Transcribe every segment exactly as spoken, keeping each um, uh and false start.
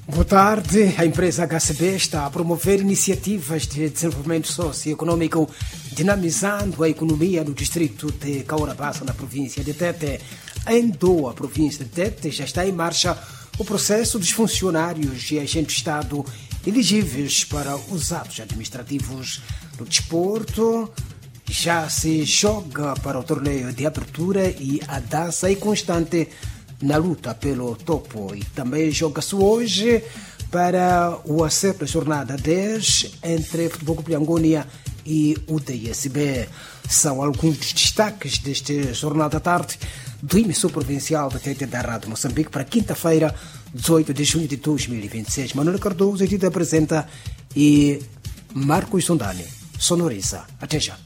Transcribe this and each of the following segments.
Boa tarde. A empresa H C B está a promover iniciativas de desenvolvimento socioeconômico, dinamizando a economia no distrito de Caurabassa, na província de Tete. Em Doa, província de Tete, já está em marcha o processo dos funcionários e agentes de Estado elegíveis para os atos administrativos. No desporto, já se joga para o torneio de abertura e a dança é constante na luta pelo topo. E também joga-se hoje para o acerto da jornada dez entre Futebol Clube de Angônia e o D S B. São alguns dos destaques deste Jornal da Tarde do emissor provincial da T T da Rádio Moçambique para quinta-feira, dezoito de junho de dois mil e vinte e seis. Manuel Cardoso aqui te apresenta e Marcos Sondani sonoriza. Até já.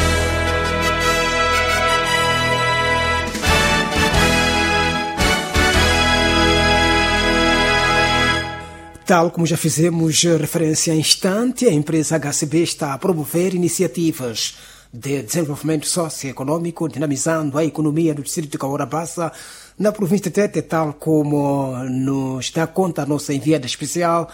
Tal como já fizemos referência há instante, a empresa H C B está a promover iniciativas de desenvolvimento socioeconômico, dinamizando a economia do distrito de Caurabassa, na província de Tete, tal como nos dá conta a nossa enviada especial,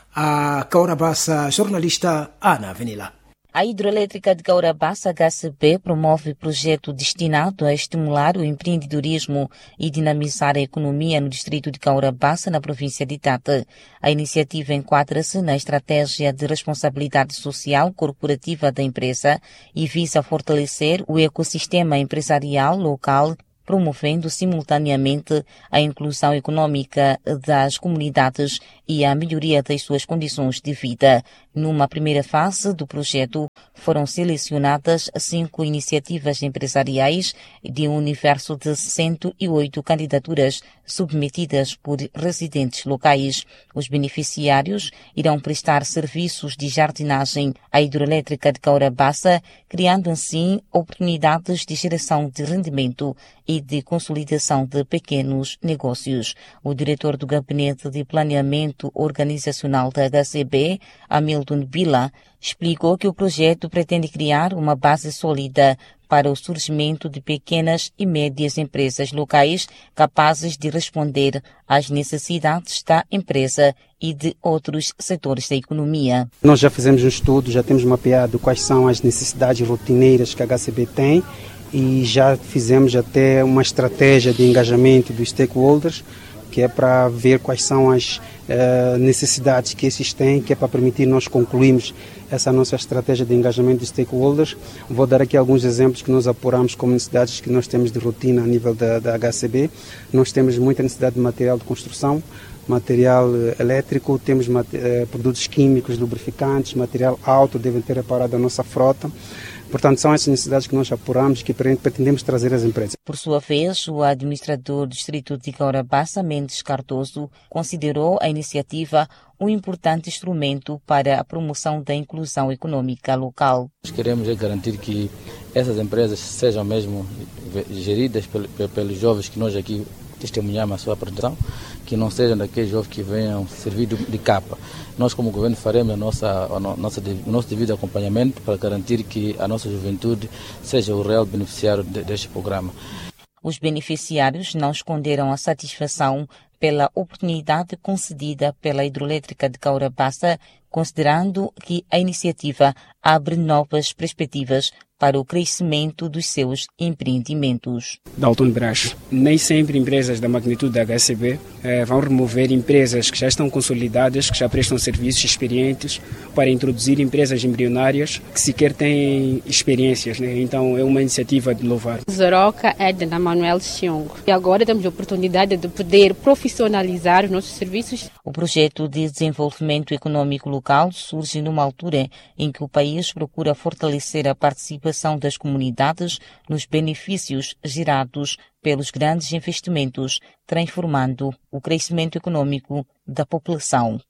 a Caurabassa jornalista Ana Avenila. A hidroelétrica de Caurabassa H C B promove projeto destinado a estimular o empreendedorismo e dinamizar a economia no distrito de Caurabassa, na província de Tete. A iniciativa enquadra-se na estratégia de responsabilidade social corporativa da empresa e visa fortalecer o ecossistema empresarial local, promovendo simultaneamente a inclusão econômica das comunidades e a melhoria das suas condições de vida. Numa primeira fase do projeto, foram selecionadas cinco iniciativas empresariais de um universo de cento e oito candidaturas submetidas por residentes locais. Os beneficiários irão prestar serviços de jardinagem à hidroelétrica de Caurabassa, criando assim oportunidades de geração de rendimento e de consolidação de pequenos negócios. O diretor do Gabinete de Planeamento Organizacional da H C B, Hamilton Bila, explicou que o projeto pretende criar uma base sólida para o surgimento de pequenas e médias empresas locais capazes de responder às necessidades da empresa e de outros setores da economia. Nós já fizemos um estudo, já temos mapeado quais são as necessidades rotineiras que a H C B tem e já fizemos até uma estratégia de engajamento dos stakeholders, que é para ver quais são as uh, necessidades que esses têm, que é para permitir nós concluirmos essa nossa estratégia de engajamento de stakeholders. Vou dar aqui alguns exemplos que nós apuramos como necessidades que nós temos de rotina a nível da, da H C B. Nós temos muita necessidade de material de construção, material elétrico, temos uh, produtos químicos, lubrificantes, material auto, devem ter reparado a nossa frota. Portanto, são essas necessidades que nós apuramos, que pretendemos trazer às empresas. Por sua vez, o administrador do distrito de Caurabassa, Mendes Cardoso, considerou a iniciativa um importante instrumento para a promoção da inclusão econômica local. Nós queremos é garantir que essas empresas sejam mesmo geridas pelos jovens que nós aqui testemunhamos a sua apresentação, que não sejam daqueles jovens que venham servir de capa. Nós, como governo, faremos a nossa, a nossa, o nosso devido acompanhamento para garantir que a nossa juventude seja o real beneficiário deste programa. Os beneficiários não esconderam a satisfação pela oportunidade concedida pela hidroelétrica de Caurabassa, considerando que a iniciativa abre novas perspectivas para o crescimento dos seus empreendimentos. Dalton Brás. Nem sempre empresas da magnitude da H C B eh, vão remover empresas que já estão consolidadas, que já prestam serviços experientes, para introduzir empresas embrionárias que sequer têm experiências, né? Então é uma iniciativa de louvar. Zaroca é da Manuel Xiong. E agora temos a oportunidade de poder profissionalizar os nossos serviços. O projeto de desenvolvimento econômico local surge numa altura em que o país procura fortalecer a participação das comunidades nos benefícios gerados pelos grandes investimentos, transformando o crescimento econômico da população.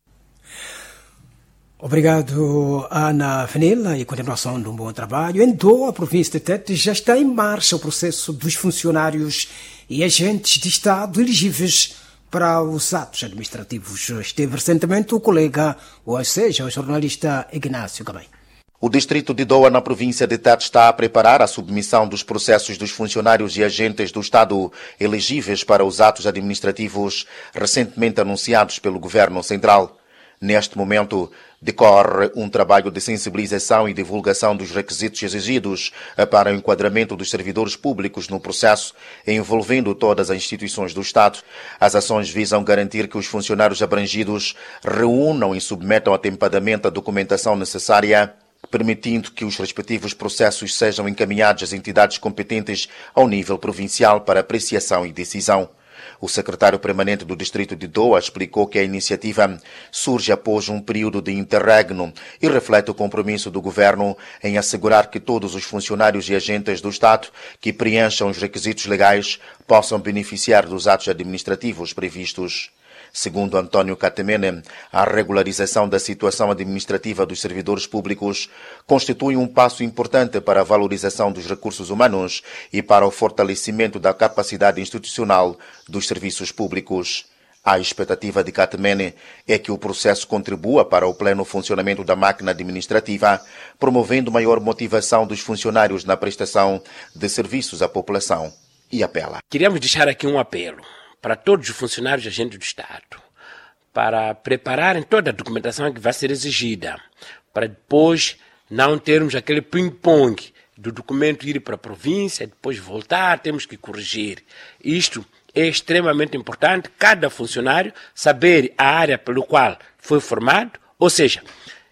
Obrigado, Ana Avenila, e continuação de um bom trabalho. Em Doa, a província de Tete, já está em marcha o processo dos funcionários e agentes de Estado elegíveis para os atos administrativos. Esteve recentemente o colega, ou seja, o jornalista Ignácio Gabay. O distrito de Doa, na província de Tete, está a preparar a submissão dos processos dos funcionários e agentes do Estado elegíveis para os atos administrativos recentemente anunciados pelo Governo Central. Neste momento, decorre um trabalho de sensibilização e divulgação dos requisitos exigidos para o enquadramento dos servidores públicos no processo, envolvendo todas as instituições do Estado. As ações visam garantir que os funcionários abrangidos reúnam e submetam atempadamente a documentação necessária, permitindo que os respectivos processos sejam encaminhados às entidades competentes ao nível provincial para apreciação e decisão. O secretário permanente do distrito de Doa explicou que a iniciativa surge após um período de interregno e reflete o compromisso do governo em assegurar que todos os funcionários e agentes do Estado que preencham os requisitos legais possam beneficiar dos atos administrativos previstos. Segundo António Katemene, a regularização da situação administrativa dos servidores públicos constitui um passo importante para a valorização dos recursos humanos e para o fortalecimento da capacidade institucional dos serviços públicos. A expectativa de Katemene é que o processo contribua para o pleno funcionamento da máquina administrativa, promovendo maior motivação dos funcionários na prestação de serviços à população. E apela. Queríamos deixar aqui um apelo para todos os funcionários e agentes do Estado, para prepararem toda a documentação que vai ser exigida, para depois não termos aquele ping-pong do documento ir para a província, depois voltar, temos que corrigir. Isto é extremamente importante, cada funcionário saber a área pelo qual foi formado, ou seja,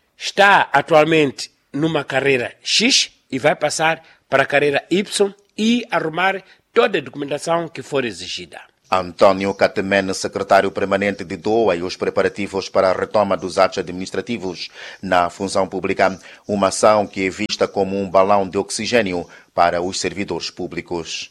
está atualmente numa carreira X e vai passar para a carreira Y e arrumar toda a documentação que for exigida. António Katemene, secretário permanente de Doa, e os preparativos para a retoma dos atos administrativos na função pública, uma ação que é vista como um balão de oxigênio para os servidores públicos.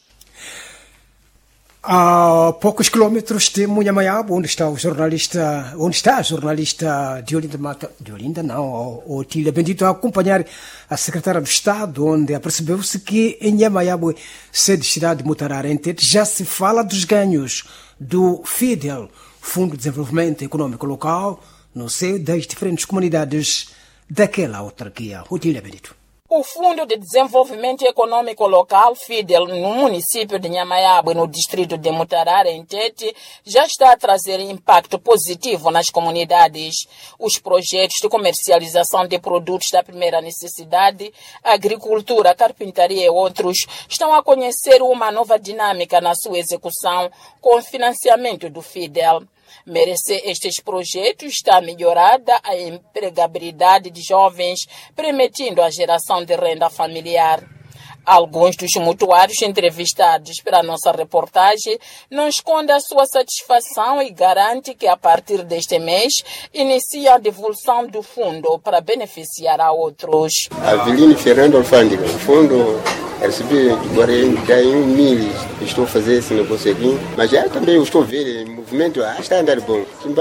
A poucos quilómetros de Munhamayabo, onde está o jornalista, onde está a jornalista Diolinda Mata, Diolinda não, Otília Bendito, a acompanhar a secretária do Estado, onde apercebeu-se que em Nhamayabo, sede de cidade de Mutarara, em Tete, já se fala dos ganhos do FIDEL, Fundo de Desenvolvimento Econômico Local, no seio das diferentes comunidades daquela autarquia. Otília Bendito. O Fundo de Desenvolvimento Econômico Local, FIDEL, no município de Nhamayabo e no distrito de Mutarara, em Tete, já está a trazer impacto positivo nas comunidades. Os projetos de comercialização de produtos da primeira necessidade, agricultura, carpintaria e outros, estão a conhecer uma nova dinâmica na sua execução com financiamento do FIDEL. Merecer estes projetos está melhorada a empregabilidade de jovens, permitindo a geração de renda familiar. Alguns dos mutuários entrevistados pela nossa reportagem não escondem a sua satisfação e garante que a partir deste mês inicia a devolução do fundo para beneficiar a outros. Avelino Fernando Alfândega, o fundo recebi quarenta e um mil, estou a fazer esse negócio aqui, mas já também eu estou a ver o movimento, ah, está a andar bom.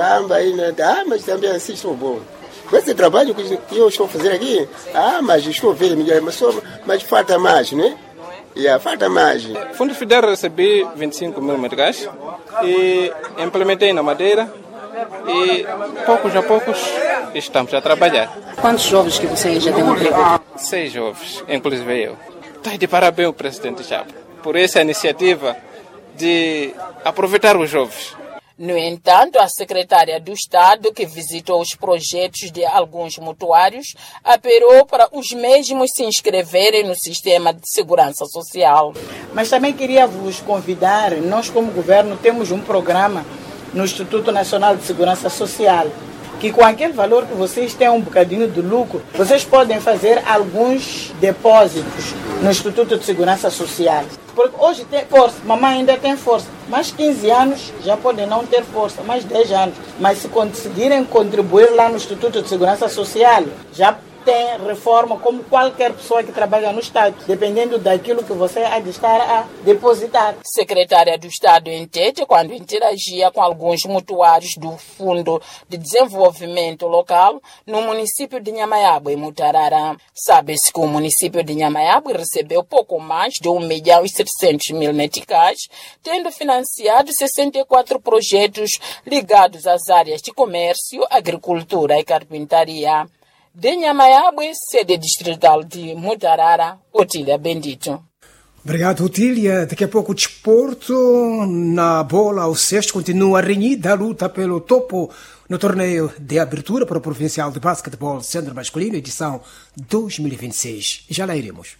Ah, mas também assim estou bom. Com esse trabalho que eu estou a fazer aqui, ah, mas estou a ver melhor, mas, só, mas falta mais, né? Yeah, falta mais. Fundo FIDEL recebi vinte e cinco mil meticais e implementei na Madeira e poucos a poucos estamos a trabalhar. Quantos jovens que você já tem emprego? Seis jovens, inclusive eu. Está de parabéns o presidente Chapa por essa iniciativa de aproveitar os jovens. No entanto, a secretária do Estado, que visitou os projetos de alguns mutuários, apelou para os mesmos se inscreverem no sistema de segurança social. Mas também queria vos convidar, nós como governo temos um programa no Instituto Nacional de Segurança Social, que com aquele valor que vocês têm um bocadinho de lucro, vocês podem fazer alguns depósitos no Instituto de Segurança Social. Porque hoje tem força, mamãe ainda tem força, mas quinze anos já podem não ter força, mais dez anos. Mas se conseguirem contribuir lá no Instituto de Segurança Social, já tem reforma como qualquer pessoa que trabalha no Estado, dependendo daquilo que você há de estar a depositar. Secretária do Estado em Tete, quando interagia com alguns mutuários do Fundo de Desenvolvimento Local no município de Nhamayabo e Mutarara. Sabe-se que o município de Nhamayabo recebeu pouco mais de um milhão e setecentos mil meticais, tendo financiado sessenta e quatro projetos ligados às áreas de comércio, agricultura e carpintaria. de Nhamaiabe, sede distrital de Mutarara, Otília Bendito. Obrigado, Otília. Daqui a pouco o desporto na bola ao sexto continua renhida a luta pelo topo no torneio de abertura para o Provincial de Basquetebol Centro Masculino, edição dois mil e vinte e seis. Já lá iremos.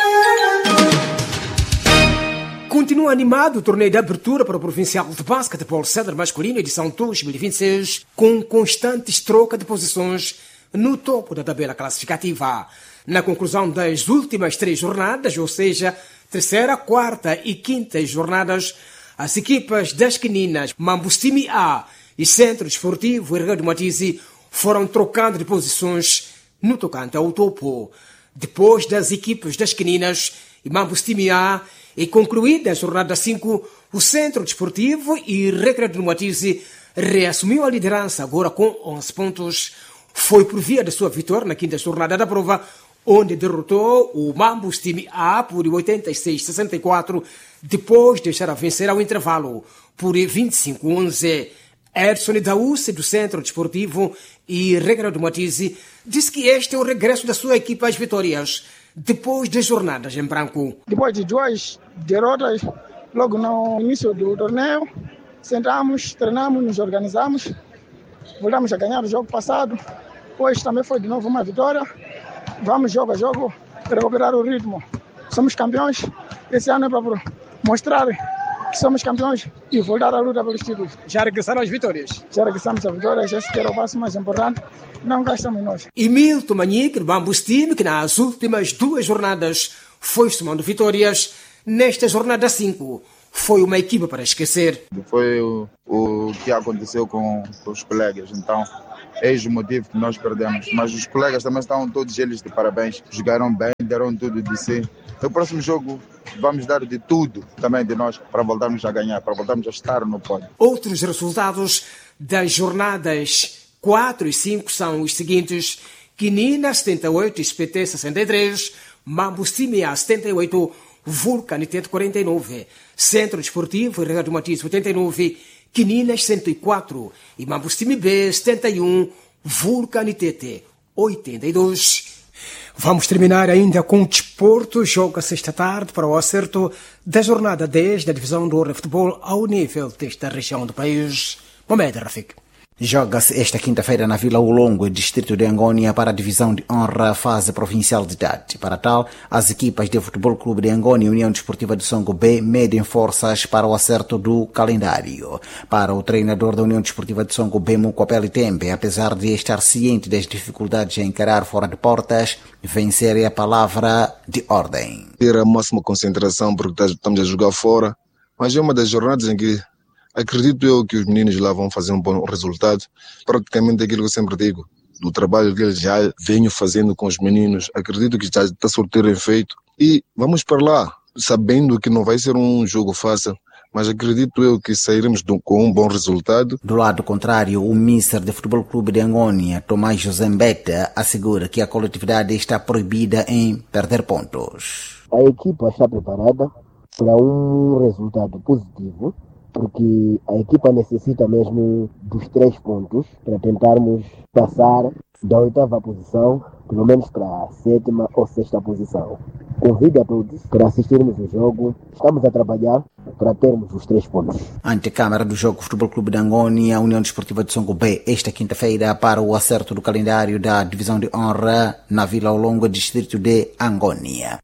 Continua animado o torneio de abertura para o Provincial de Basquetebol Centro Masculino, edição dois mil e vinte e seis, com constantes trocas de posições no topo da tabela classificativa. Na conclusão das últimas três jornadas, ou seja, terceira, quarta e quinta jornadas, as equipas das Queninas, Mambustimi A e Centro Desportivo Herrera do Matize foram trocando de posições no tocante ao topo. Depois das equipas das Queninas e Mambustimi A e concluída a jornada cinco, o Centro Desportivo e Herrera do Matize reassumiu a liderança agora com onze pontos. Foi por via da sua vitória na quinta jornada da prova, onde derrotou o Mambustimi A por oitenta e seis a sessenta e quatro, depois de deixar a vencer ao intervalo por vinte e cinco a onze. Edson Daúce, do Centro Desportivo e Herrera do Matize, disse que este é o regresso da sua equipa às vitórias, depois de jornadas em branco. Depois de duas derrotas, logo no início do torneio, sentamos, treinamos, nos organizamos, voltamos a ganhar o jogo passado. Hoje também foi de novo uma vitória. Vamos jogo a jogo, recuperar o ritmo. Somos campeões. Esse ano é para mostrar que somos campeões e voltar à luta pelos títulos. Já regressaram às vitórias? Já regressamos às vitórias. Esse era o passo mais importante. Não gastamos em nós. E Milton Manique, do Mambustimi, que nas últimas duas jornadas foi somando vitórias, nesta jornada cinco foi uma equipa para esquecer. Foi o, o que aconteceu com, com os colegas, então eis o motivo que nós perdemos. Mas os colegas também estão todos eles de parabéns, jogaram bem, deram tudo de si. No próximo jogo vamos dar de tudo também de nós para voltarmos a ganhar, para voltarmos a estar no pódio. Outros resultados das jornadas quatro e cinco são os seguintes: Quinina setenta e oito, S P T sessenta e três, Mambustimi A setenta e oito, Vulcanitete quarenta e nove, Centro Desportivo Herrera do Matize oitenta e nove, Quininas cento e quatro e Mambustimi B setenta e um, Vulcanitete oitenta e dois. Vamos terminar ainda com o desporto. Joga sexta tarde para o acerto da jornada dez da divisão do futebol ao nível desta região do país. Mohamed Rafik. Joga-se esta quinta-feira na Vila Ulongo, distrito de Angônia, para a divisão de honra fase provincial de Tete. Para tal, as equipas de Futebol Clube de Angônia e União Desportiva de Songo B medem forças para o acerto do calendário. Para o treinador da União Desportiva de Songo B, Mucopeli Tembe, apesar de estar ciente das dificuldades a encarar fora de portas, vencer é a palavra de ordem. Ter a máxima concentração porque estamos a jogar fora, mas é uma das jornadas em que acredito eu que os meninos lá vão fazer um bom resultado. Praticamente aquilo que eu sempre digo, do trabalho que eles já venho fazendo com os meninos, acredito que já está sorteio feito. E vamos para lá, sabendo que não vai ser um jogo fácil, mas acredito eu que sairemos com um bom resultado. Do lado contrário, o Mister de Futebol Clube de Angônia, Tomás José Mbeta, assegura que a coletividade está proibida em perder pontos. A equipa está preparada para um resultado positivo, porque a equipa necessita mesmo dos três pontos para tentarmos passar da oitava posição, pelo menos para a sétima ou sexta posição. Convido a todos para assistirmos o jogo. Estamos a trabalhar para termos os três pontos. Ante a Câmara do Jogo Futebol Clube de Angônia, a União Desportiva de Songo B, esta quinta-feira para o acerto do calendário da Divisão de Honra na Vila Ulongo, distrito de Angônia.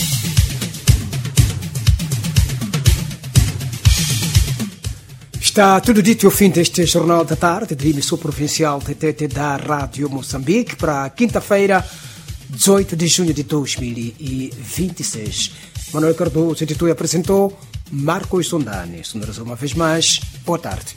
Está tudo dito ao fim deste Jornal da Tarde de emissão provincial T T T da Rádio Moçambique para quinta-feira, dezoito de junho de dois mil e vinte e seis. Manuel Cardoso editou e apresentou. Marcos Sondani sonorizou uma vez mais. Boa tarde.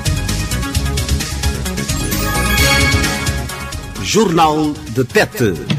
Jornal de Tete.